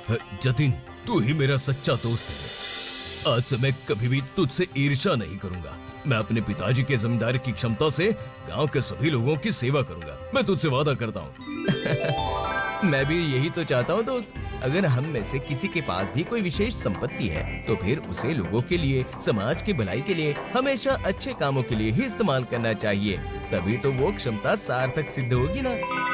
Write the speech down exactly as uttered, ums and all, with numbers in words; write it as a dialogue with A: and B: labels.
A: जतिन, तू ही मेरा सच्चा दोस्त है। आज से मैं कभी भी तुझसे ईर्ष्या नहीं करूंगा। मैं अपने पिताजी के जमींदारी की क्षमता से गांव के सभी लोगों की सेवा करूंगा। मैं तुझसे वादा करता हूँ।
B: मैं भी यही तो चाहता हूँ दोस्त। अगर हम में से किसी के पास भी कोई विशेष संपत्ति है तो फिर उसे लोगों के लिए, समाज की भलाई के लिए, हमेशा अच्छे कामों के लिए ही इस्तेमाल करना चाहिए। तभी तो वो क्षमता सार्थक सिद्ध होगी ना।